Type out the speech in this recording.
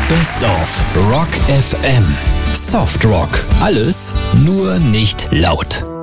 Best of Rock FM. Soft Rock. Alles, nur nicht laut.